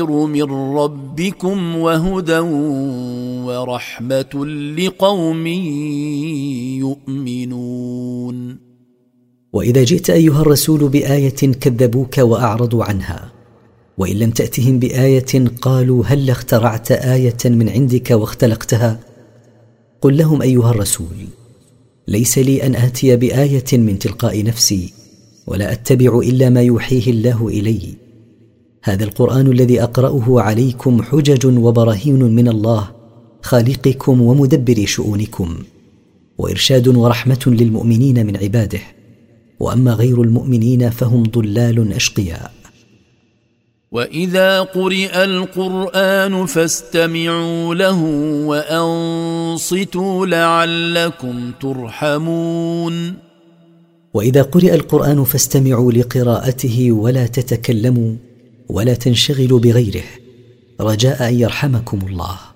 من ربكم وهدى ورحمة لقوم يؤمنون. وإذا جئت أيها الرسول بآية كذبوك وأعرضوا عنها، وإن لم تأتهم بآية قالوا هل اخترعت آية من عندك واختلقتها؟ قل لهم أيها الرسول: ليس لي أن آتي بآية من تلقاء نفسي، ولا أتبع إلا ما يوحيه الله إلي. هذا القرآن الذي أقرأه عليكم حجج وبراهين من الله خالقكم ومدبر شؤونكم، وإرشاد ورحمة للمؤمنين من عباده، وأما غير المؤمنين فهم ضلال أشقياء. وإذا قرئ القرآن فاستمعوا له وأنصتوا لعلكم ترحمون. وإذا قرئ القرآن فاستمعوا لقراءته ولا تتكلموا ولا تنشغلوا بغيره، رجاء أن يرحمكم الله.